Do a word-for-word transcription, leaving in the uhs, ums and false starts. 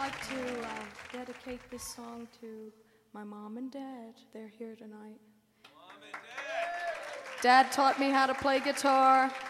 like to uh, dedicate this song to my mom and dad. They're here tonight. Mom and Dad! Dad taught me how to play guitar.